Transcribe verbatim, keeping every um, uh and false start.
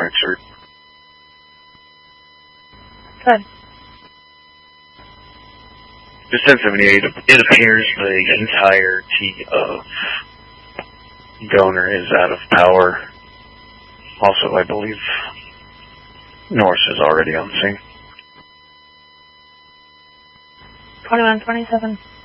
Frank's route. Good. Just ten seventy-eight, it appears the entirety of Donor is out of power. Also, I believe Norse is already on scene. twenty-one twenty-seven.